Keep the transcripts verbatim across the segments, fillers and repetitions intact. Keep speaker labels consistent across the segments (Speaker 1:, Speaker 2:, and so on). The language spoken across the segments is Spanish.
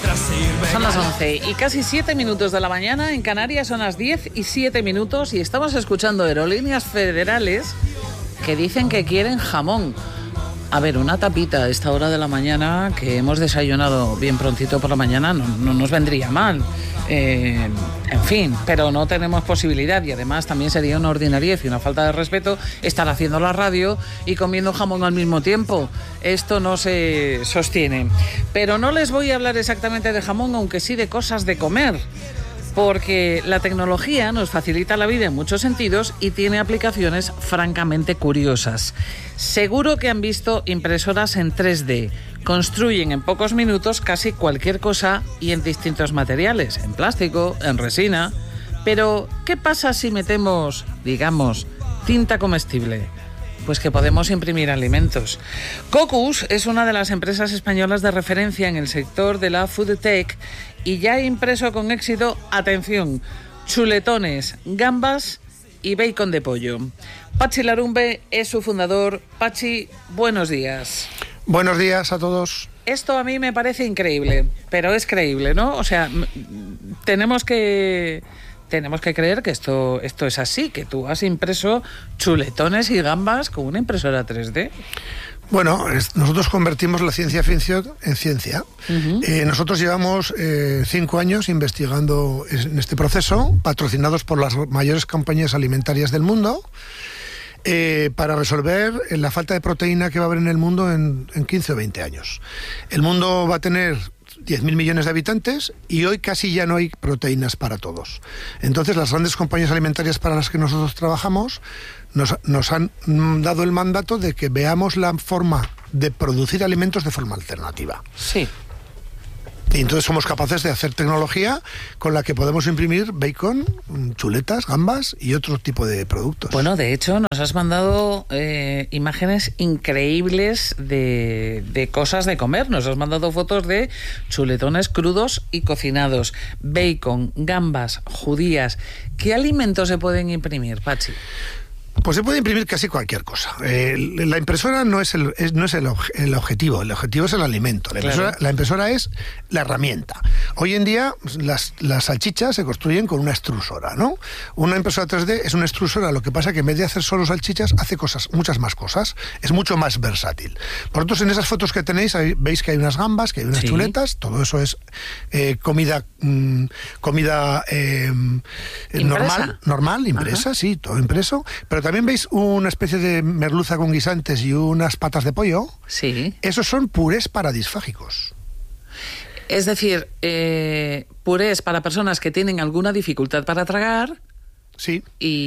Speaker 1: Son las once y casi siete minutos de la mañana. En Canarias son las diez y siete minutos y estamos escuchando aerolíneas federales que dicen que quieren jamón. A ver, una tapita a esta hora de la mañana, que hemos desayunado bien prontito por la mañana, no, no nos vendría mal. Eh, en fin, pero no tenemos posibilidad y además también sería una ordinariez y una falta de respeto estar haciendo la radio y comiendo jamón al mismo tiempo. Esto no se sostiene. Pero no les voy a hablar exactamente de jamón, aunque sí de cosas de comer. Porque la tecnología nos facilita la vida en muchos sentidos y tiene aplicaciones francamente curiosas. Seguro que han visto impresoras en tres D. Construyen en pocos minutos casi cualquier cosa y en distintos materiales, en plástico, en resina. Pero, ¿qué pasa si metemos, digamos, tinta comestible? Pues que podemos imprimir alimentos. Cocus es una de las empresas españolas de referencia en el sector de la food tech y ya ha impreso con éxito, atención, chuletones, gambas y bacon de pollo. Pachi Larumbe es su fundador. Pachi, buenos días.
Speaker 2: Buenos días a todos.
Speaker 1: Esto a mí me parece increíble, pero es creíble, ¿no? O sea, tenemos que... Tenemos que creer que esto, esto es así, que tú has impreso chuletones y gambas con una impresora tres D.
Speaker 2: Bueno, es, nosotros convertimos la ciencia ficción en ciencia. Uh-huh. Eh, nosotros llevamos eh, cinco años investigando en este proceso, patrocinados por las mayores compañías alimentarias del mundo, eh, para resolver la falta de proteína que va a haber en el mundo en, en quince o veinte años. El mundo va a tener diez mil millones de habitantes y hoy casi ya no hay proteínas para todos. Entonces las grandes compañías alimentarias para las que nosotros trabajamos nos, nos han dado el mandato de que veamos la forma de producir alimentos de forma alternativa.
Speaker 1: Sí.
Speaker 2: Y entonces somos capaces de hacer tecnología con la que podemos imprimir bacon, chuletas, gambas y otro tipo de productos.
Speaker 1: Bueno, de hecho, nos has mandado eh, imágenes increíbles de, de cosas de comer. Nos has mandado fotos de chuletones crudos y cocinados, bacon, gambas, judías. ¿Qué alimentos se pueden imprimir, Pachi?
Speaker 2: Pues se puede imprimir casi cualquier cosa. Eh, la impresora no es, el, es, no es el, obje, el objetivo, el objetivo es el alimento. La impresora, claro. la impresora es la herramienta. Hoy en día las, las salchichas se construyen con una extrusora, ¿no? Una impresora tres D es una extrusora, lo que pasa que en vez de hacer solo salchichas, hace cosas, muchas más cosas. Es mucho más versátil. Vosotros en esas fotos que tenéis veis que hay unas gambas, que hay unas sí. chuletas, todo eso es eh, comida, mmm, comida eh, normal, normal, impresa, Ajá. sí, todo impreso, pero también veis una especie de merluza con guisantes y unas patas de pollo.
Speaker 1: Sí.
Speaker 2: Esos son purés paradisfágicos.
Speaker 1: Es decir, eh, purés para personas que tienen alguna dificultad para tragar.
Speaker 2: Sí.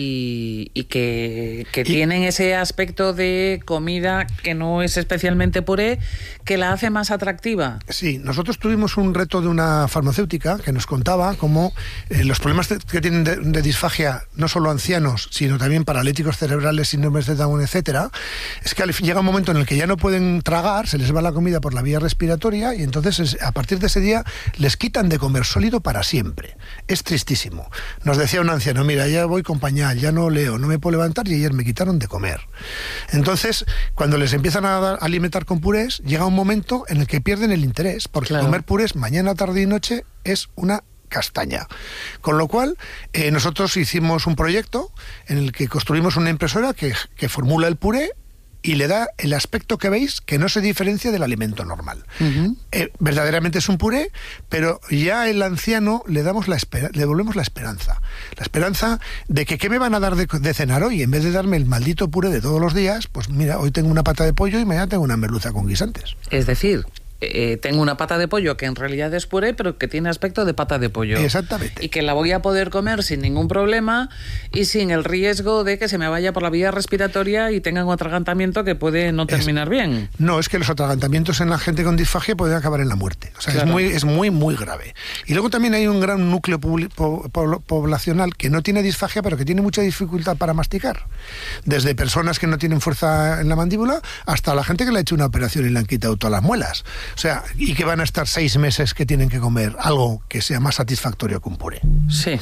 Speaker 1: Y, y que, que y, tienen ese aspecto de comida que no es especialmente puré, que la hace más atractiva.
Speaker 2: Sí, nosotros tuvimos un reto de una farmacéutica que nos contaba cómo eh, los problemas de, que tienen de, de disfagia, no solo ancianos, sino también paralíticos cerebrales, síndromes de Down, etcétera, es que llega un momento en el que ya no pueden tragar, se les va la comida por la vía respiratoria y entonces es, a partir de ese día les quitan de comer sólido para siempre. Es tristísimo. Nos decía un anciano, mira, ya voy con pañal, ya no leo, no me puedo levantar y ayer me quitaron de comer. Entonces, cuando les empiezan a, dar, a alimentar con purés, llega un momento en el que pierden el interés, porque claro. comer purés mañana, tarde y noche es una castaña. Con lo cual, eh, nosotros hicimos un proyecto en el que construimos una impresora que, que formula el puré y le da el aspecto que veis que no se diferencia del alimento normal. Uh-huh. Eh, verdaderamente es un puré, pero ya el anciano le damos la espera, le devolvemos la esperanza. La esperanza de que ¿qué me van a dar de, de cenar hoy? En vez de darme el maldito puré de todos los días, pues mira, hoy tengo una pata de pollo y mañana tengo una merluza con guisantes.
Speaker 1: Es decir, eh, tengo una pata de pollo que en realidad es puré, pero que tiene aspecto de pata de pollo.
Speaker 2: Exactamente.
Speaker 1: Y que la voy a poder comer sin ningún problema y sin el riesgo de que se me vaya por la vía respiratoria y tenga un atragantamiento que puede no terminar
Speaker 2: es,
Speaker 1: bien.
Speaker 2: No, es que los atragantamientos en la gente con disfagia pueden acabar en la muerte. O sea, claro. es muy, es muy, muy grave. Y luego también hay un gran núcleo po- po- poblacional que no tiene disfagia, pero que tiene mucha dificultad para masticar. Desde personas que no tienen fuerza en la mandíbula hasta la gente que le ha hecho una operación y le han quitado todas las muelas. O sea, y que van a estar seis meses que tienen que comer algo que sea más satisfactorio que un puré.
Speaker 1: Sí.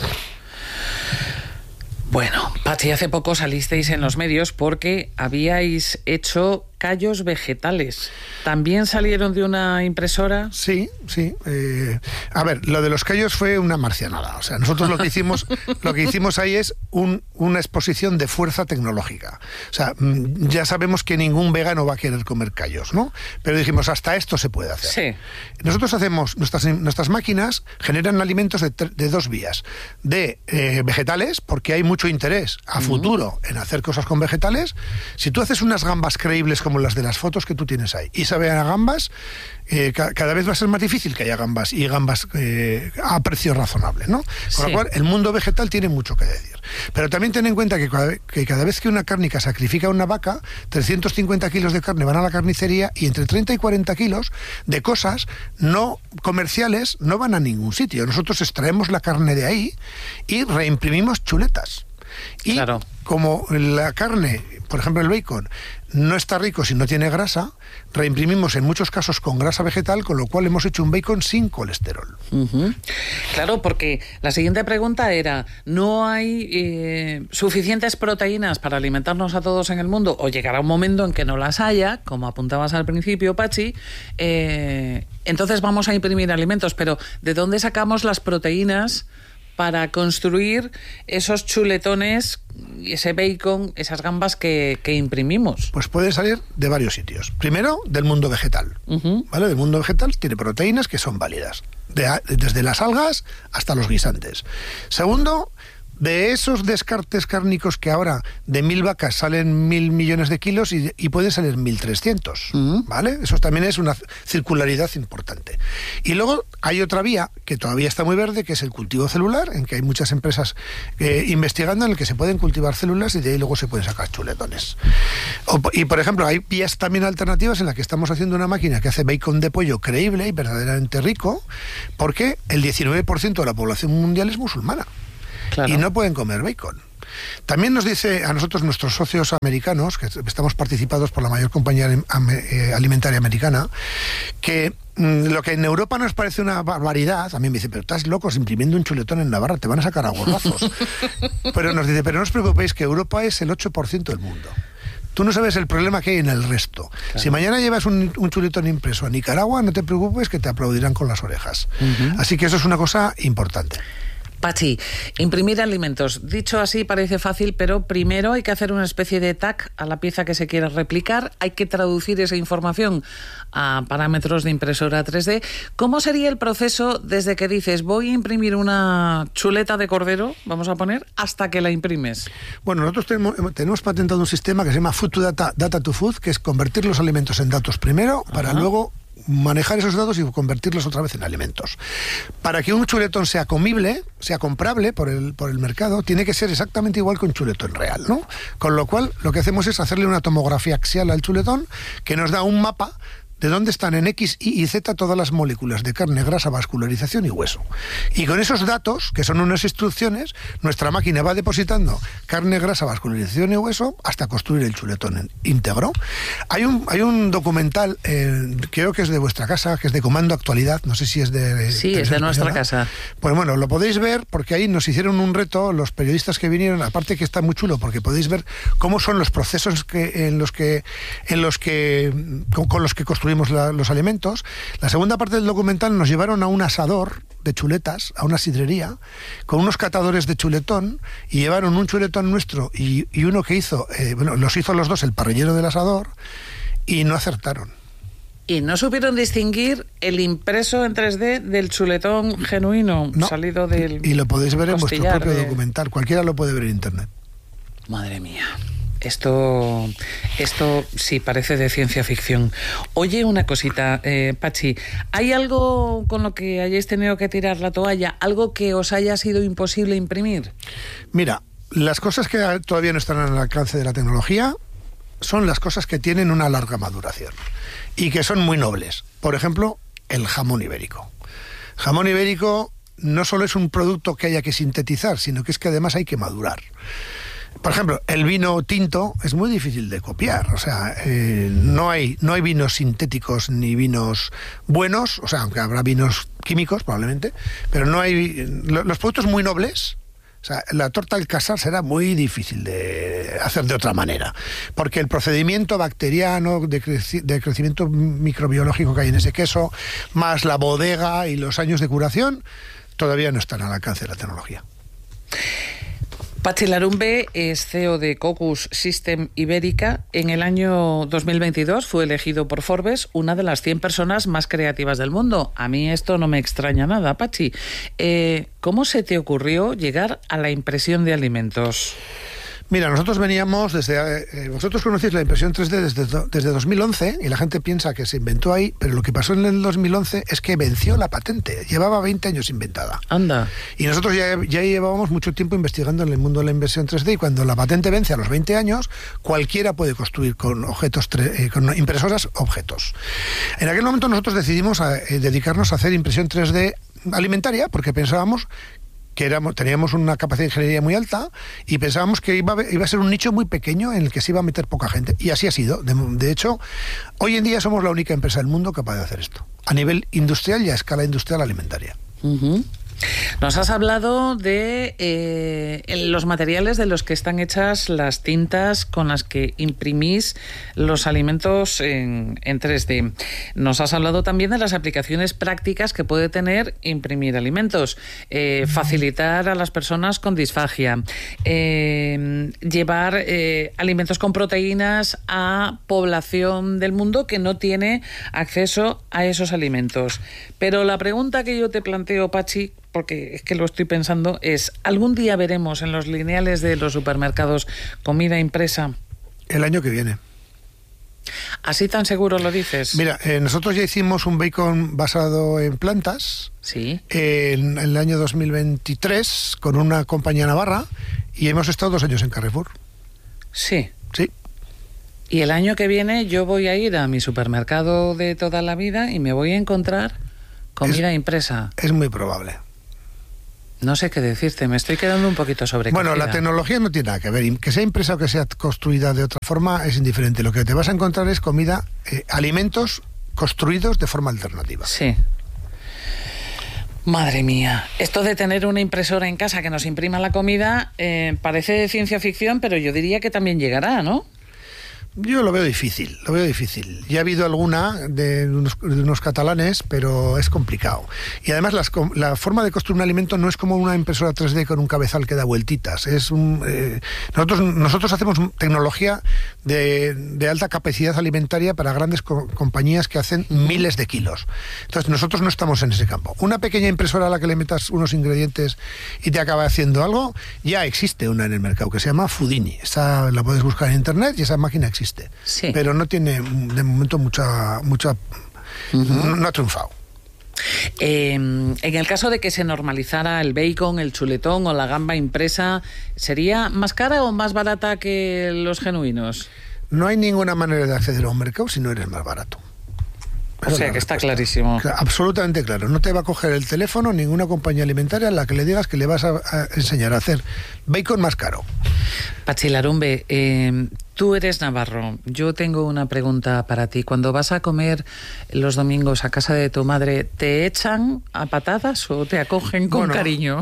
Speaker 1: Bueno, Pachi, hace poco salisteis en los medios porque habíais hecho callos vegetales. ¿También salieron de una impresora?
Speaker 2: Sí, sí. Eh, a ver, lo de los callos fue una marcianada. O sea, nosotros lo que hicimos, lo que hicimos ahí es un, una exposición de fuerza tecnológica. O sea, ya sabemos que ningún vegano va a querer comer callos, ¿no? Pero dijimos, hasta esto se puede hacer.
Speaker 1: Sí.
Speaker 2: Nosotros hacemos, nuestras, nuestras máquinas generan alimentos de, de dos vías. De eh, vegetales, porque hay mucho interés a futuro en hacer cosas con vegetales. Si tú haces unas gambas creíbles como las de las fotos que tú tienes ahí y saben a gambas, eh, ca cada vez va a ser más difícil que haya gambas y gambas eh, a precio razonable, ¿no? Con sí. lo cual, el mundo vegetal tiene mucho que decir. Pero también ten en cuenta que cada, que cada vez que una cárnica sacrifica a una vaca, trescientos cincuenta kilos de carne van a la carnicería y entre treinta y cuarenta kilos de cosas no comerciales no van a ningún sitio. Nosotros extraemos la carne de ahí y reimprimimos chuletas. Y
Speaker 1: claro.
Speaker 2: como la carne, por ejemplo el bacon, no está rico si no tiene grasa, reimprimimos en muchos casos con grasa vegetal, con lo cual hemos hecho un bacon sin colesterol.
Speaker 1: Uh-huh. Claro, porque la siguiente pregunta era, ¿no hay eh, suficientes proteínas para alimentarnos a todos en el mundo? O llegará un momento en que no las haya, como apuntabas al principio, Pachi, eh, entonces vamos a imprimir alimentos, pero ¿de dónde sacamos las proteínas para construir esos chuletones, ese bacon, esas gambas que, que imprimimos?
Speaker 2: Pues pueden salir de varios sitios. Primero, del mundo vegetal. Uh-huh. ¿Vale? Del mundo vegetal tiene proteínas que son válidas, de, desde las algas hasta los guisantes. Segundo, de esos descartes cárnicos que ahora de mil vacas salen mil millones de kilos y, y pueden salir mil trescientos, uh-huh. ¿vale? Eso también es una circularidad importante. Y luego hay otra vía que todavía está muy verde, que es el cultivo celular, en que hay muchas empresas eh, investigando en el que se pueden cultivar células y de ahí luego se pueden sacar chuletones. O, y por ejemplo, hay vías también alternativas en las que estamos haciendo una máquina que hace bacon de pollo creíble y verdaderamente rico, porque el diecinueve por ciento de la población mundial es musulmana. Claro. Y no pueden comer bacon. También nos dice a nosotros nuestros socios americanos, que estamos participados por la mayor compañía alimentaria americana, que mmm, lo que en Europa nos parece una barbaridad, también me dice, pero estás locos imprimiendo un chuletón en Navarra, te van a sacar a gorrazos. Pero nos dice, pero no os preocupéis que Europa es el ocho por ciento del mundo. Tú no sabes el problema que hay en el resto. Claro. Si mañana llevas un, un chuletón impreso a Nicaragua, no te preocupes que te aplaudirán con las orejas. Uh-huh. Así que eso es una cosa importante.
Speaker 1: Pachi, imprimir alimentos. Dicho así parece fácil, pero primero hay que hacer una especie de tag a la pieza que se quiere replicar, hay que traducir esa información a parámetros de impresora tres D. ¿Cómo sería el proceso desde que dices voy a imprimir una chuleta de cordero, vamos a poner, hasta que la imprimes?
Speaker 2: Bueno, nosotros tenemos, tenemos patentado un sistema que se llama Food to Data, Data to Food, que es convertir los alimentos en datos primero, para Ajá. luego manejar esos datos y convertirlos otra vez en alimentos. Para que un chuletón sea comible, sea comprable por el, por el mercado, tiene que ser exactamente igual que un chuletón real, ¿no? Con lo cual, lo que hacemos es hacerle una tomografía axial al chuletón que nos da un mapa de dónde están en X, Y y Z todas las moléculas de carne, grasa, vascularización y hueso. Y con esos datos, que son unas instrucciones, nuestra máquina va depositando carne, grasa, vascularización y hueso hasta construir el chuletón íntegro. Hay un, hay un documental, eh, creo que es de vuestra casa, que es de Comando Actualidad, no sé si es de...
Speaker 1: Sí, es de nuestra casa.
Speaker 2: Pues bueno, lo podéis ver porque ahí nos hicieron un reto los periodistas que vinieron, aparte que está muy chulo porque podéis ver cómo son los procesos que, en los que, en los que con, con los que construimos La, los alimentos. La segunda parte del documental nos llevaron a un asador de chuletas, a una sidrería, con unos catadores de chuletón, y llevaron un chuletón nuestro y, y uno que hizo, eh, bueno, los hizo los dos el parrillero del asador, y no acertaron.
Speaker 1: ¿Y no supieron distinguir el impreso en tres D del chuletón genuino
Speaker 2: no,
Speaker 1: salido del
Speaker 2: y lo podéis ver en vuestro propio
Speaker 1: de...
Speaker 2: documental, cualquiera lo puede ver en internet.
Speaker 1: Madre mía. Esto, esto sí parece de ciencia ficción. Oye, una cosita, eh, Pachi, ¿hay algo con lo que hayáis tenido que tirar la toalla? ¿Algo que os haya sido imposible imprimir?
Speaker 2: Mira, las cosas que todavía no están al alcance de la tecnología son las cosas que tienen una larga maduración y que son muy nobles. Por ejemplo, el jamón ibérico. Jamón ibérico no solo es un producto que haya que sintetizar, sino que es que además hay que madurar. Por ejemplo, el vino tinto es muy difícil de copiar, o sea, eh, no hay no hay vinos sintéticos ni vinos buenos, o sea, aunque habrá vinos químicos probablemente, pero no hay... Los productos muy nobles O sea, la torta al casar será muy difícil de hacer de otra manera, porque el procedimiento bacteriano de, creci- de crecimiento microbiológico que hay en ese queso, más la bodega y los años de curación, todavía no están al alcance de la tecnología.
Speaker 1: Patxi Larumbe es C E O de Cocus System Ibérica. En el año dos mil veintidós fue elegido por Forbes una de las cien personas más creativas del mundo. A mí esto no me extraña nada, Patxi. Eh, ¿Cómo se te ocurrió llegar a la impresión de alimentos?
Speaker 2: Mira, nosotros veníamos desde... Eh, vosotros conocéis la impresión tres D desde, desde dos mil once y la gente piensa que se inventó ahí, pero lo que pasó en el dos mil once es que venció la patente. Llevaba veinte años inventada.
Speaker 1: Anda.
Speaker 2: Y nosotros ya, ya llevábamos mucho tiempo investigando en el mundo de la impresión tres D y cuando la patente vence a los veinte años, cualquiera puede construir con objetos, eh, con impresoras objetos. En aquel momento nosotros decidimos a, eh, dedicarnos a hacer impresión tres D alimentaria porque pensábamos que éramos, teníamos una capacidad de ingeniería muy alta y pensábamos que iba a, iba a ser un nicho muy pequeño en el que se iba a meter poca gente. Y así ha sido. De, de hecho, hoy en día somos la única empresa del mundo capaz de hacer esto, a nivel industrial y a escala industrial alimentaria.
Speaker 1: Uh-huh. Nos has hablado de eh, los materiales de los que están hechas las tintas con las que imprimís los alimentos en, en tres D. Nos has hablado también de las aplicaciones prácticas que puede tener imprimir alimentos, eh, facilitar a las personas con disfagia, eh, llevar eh, alimentos con proteínas a población del mundo que no tiene acceso a esos alimentos. Pero la pregunta que yo te planteo, Patxi, porque es que lo estoy pensando, es ¿algún día veremos en los lineales de los supermercados comida impresa?
Speaker 2: El año que viene.
Speaker 1: ¿Así tan seguro lo dices?
Speaker 2: Mira, eh, nosotros ya hicimos un bacon basado en plantas.
Speaker 1: Sí.
Speaker 2: Eh, en, en el año dos mil veintitrés con una compañía navarra y hemos estado dos años en Carrefour.
Speaker 1: Sí.
Speaker 2: Sí.
Speaker 1: Y el año que viene yo voy a ir a mi supermercado de toda la vida y me voy a encontrar comida
Speaker 2: es,
Speaker 1: impresa.
Speaker 2: Es muy probable.
Speaker 1: No sé qué decirte, me estoy quedando un poquito sobrecogida.
Speaker 2: Bueno, la tecnología no tiene nada que ver. Que sea impresa o que sea construida de otra forma es indiferente. Lo que te vas a encontrar es comida, eh, alimentos construidos de forma alternativa.
Speaker 1: Sí. Madre mía, esto de tener una impresora en casa que nos imprima la comida eh, parece ciencia ficción, pero yo diría que también llegará, ¿no?
Speaker 2: Yo lo veo difícil, lo veo difícil. Ya ha habido alguna de unos, de unos catalanes, pero es complicado. Y además las, la forma de construir un alimento no es como una impresora tres D con un cabezal que da vueltitas. Es un, eh, nosotros, nosotros hacemos tecnología de, de alta capacidad alimentaria para grandes co compañías que hacen miles de kilos. Entonces nosotros no estamos en ese campo. Una pequeña impresora a la que le metas unos ingredientes y te acaba haciendo algo, ya existe una en el mercado que se llama Foodini. Esa la puedes buscar en internet y esa máquina existe.
Speaker 1: Sí.
Speaker 2: Pero no tiene de momento mucha mucha uh-huh. no, no ha triunfado.
Speaker 1: Eh, en el caso de que se normalizara el bacon, el chuletón o la gamba impresa, ¿sería más cara o más barata que los genuinos?
Speaker 2: No hay ninguna manera de acceder a un mercado si no eres más barato.
Speaker 1: O sea, que está clarísimo.
Speaker 2: Absolutamente claro. No te va a coger el teléfono ninguna compañía alimentaria a la que le digas que le vas a, a enseñar a hacer bacon más caro.
Speaker 1: Patxi Larumbe, eh, tú eres navarro. Yo tengo una pregunta para ti. Cuando vas a comer los domingos a casa de tu madre, ¿te echan a patadas o te acogen con
Speaker 2: bueno,
Speaker 1: cariño?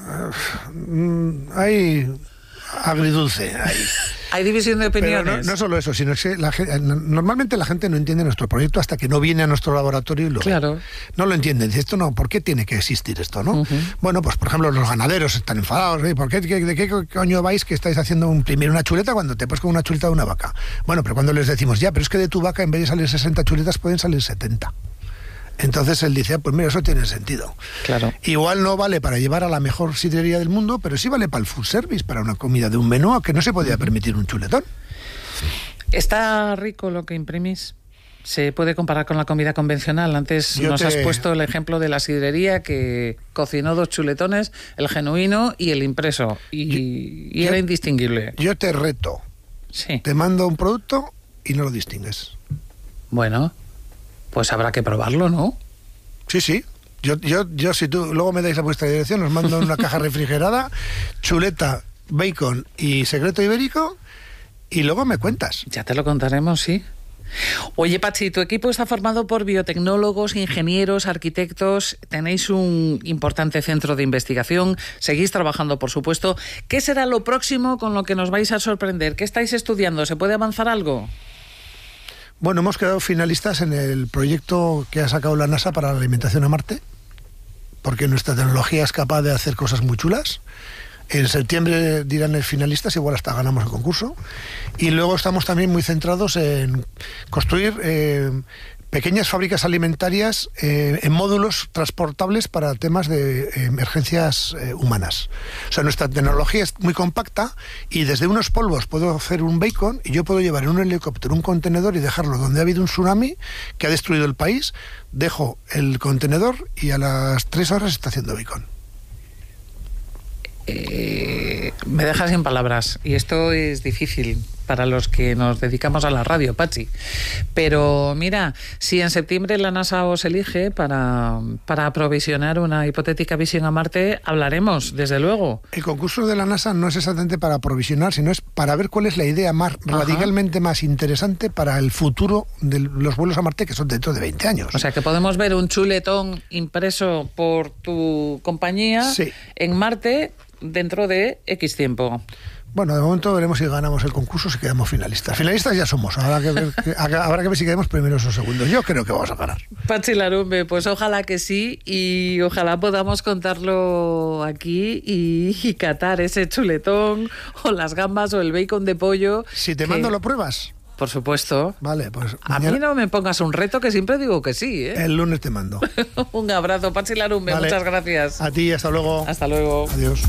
Speaker 2: Hay agridulce ahí.
Speaker 1: Hay división de opiniones.
Speaker 2: Pero no, no solo eso, sino que la, normalmente la gente no entiende nuestro proyecto hasta que no viene a nuestro laboratorio y lo
Speaker 1: claro.
Speaker 2: ve. No lo entienden. Dice, esto no, ¿por qué tiene que existir esto, no? Uh-huh. Bueno, pues por ejemplo los ganaderos están enfadados. ¿eh? ¿Por qué, ¿De qué coño vais que estáis haciendo imprimir una chuleta cuando te pones con una chuleta de una vaca? Bueno, pero cuando les decimos, ya, pero es que de tu vaca en vez de salir sesenta chuletas pueden salir setenta. Entonces él dice, pues mira, eso tiene sentido.
Speaker 1: Claro.
Speaker 2: Igual no vale para llevar a la mejor sidrería del mundo, pero sí vale para el food service, para una comida de un menú que no se podía permitir un chuletón.
Speaker 1: ¿Está rico lo que imprimís? ¿Se puede comparar con la comida convencional? Antes
Speaker 2: Yo
Speaker 1: nos
Speaker 2: te...
Speaker 1: has puesto el ejemplo de la sidrería que cocinó dos chuletones, el genuino y el impreso, y, yo, y era yo, indistinguible.
Speaker 2: Yo te reto.
Speaker 1: Sí.
Speaker 2: Te mando un producto y no lo distingues.
Speaker 1: Bueno, pues habrá que probarlo, ¿no?
Speaker 2: Sí, sí. Yo, yo, yo si tú luego me dais a vuestra dirección, os mando una caja refrigerada, chuleta, bacon y secreto ibérico, y luego me cuentas.
Speaker 1: Ya te lo contaremos, sí. Oye, Pachi, tu equipo está formado por biotecnólogos, ingenieros, arquitectos. Tenéis un importante centro de investigación. Seguís trabajando, por supuesto. ¿Qué será lo próximo con lo que nos vais a sorprender? ¿Qué estáis estudiando? ¿Se puede avanzar algo?
Speaker 2: Bueno, hemos quedado finalistas en el proyecto que ha sacado la NASA para la alimentación a Marte, porque nuestra tecnología es capaz de hacer cosas muy chulas. En septiembre dirán los finalistas, igual hasta ganamos el concurso. Y luego estamos también muy centrados en construir eh, pequeñas fábricas alimentarias eh, en módulos transportables para temas de eh, emergencias eh, humanas. O sea, nuestra tecnología es muy compacta y desde unos polvos puedo hacer un bacon y yo puedo llevar en un helicóptero un contenedor y dejarlo donde ha habido un tsunami que ha destruido el país. Dejo el contenedor y a las tres horas está haciendo bacon.
Speaker 1: Eh, me dejas sin palabras y esto es difícil para los que nos dedicamos a la radio, Pachi. Pero mira, si en septiembre la NASA os elige para, para aprovisionar una hipotética misión a Marte, hablaremos, desde luego.
Speaker 2: El concurso de la NASA no es exactamente para aprovisionar, sino es para ver cuál es la idea más Ajá. radicalmente más interesante para el futuro de los vuelos a Marte, que son dentro de veinte años.
Speaker 1: O sea, que podemos ver un chuletón impreso por tu compañía
Speaker 2: sí.
Speaker 1: en Marte dentro de X tiempo.
Speaker 2: Bueno, de momento veremos si ganamos el concurso, si quedamos finalistas. Finalistas ya somos, habrá que ver, que, habrá que ver si quedamos primeros o segundos. Yo creo que vamos a ganar.
Speaker 1: Pachi Larumbe, pues ojalá que sí, y ojalá podamos contarlo aquí y, y catar ese chuletón o las gambas o el bacon de pollo.
Speaker 2: Si te
Speaker 1: que...
Speaker 2: mando, ¿lo pruebas?
Speaker 1: Por supuesto.
Speaker 2: Vale, pues
Speaker 1: mañana... A mí no me pongas un reto, que siempre digo que sí, ¿eh?
Speaker 2: El lunes te mando.
Speaker 1: Un abrazo, Pachi Larumbe, vale. Muchas gracias.
Speaker 2: A ti, hasta luego.
Speaker 1: Hasta luego.
Speaker 2: Adiós.